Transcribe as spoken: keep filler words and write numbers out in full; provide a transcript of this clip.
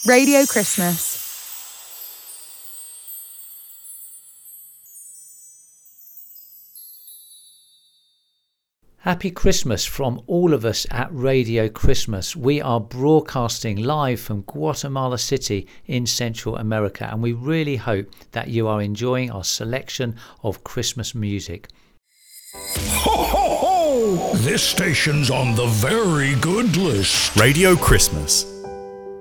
Radio Christmas. Happy Christmas from all of us at Radio Christmas. We are broadcasting live from Guatemala City in Central America, and we really hope that you are enjoying our selection of Christmas music. Ho, ho, ho! This station's on the very good list. Radio Christmas.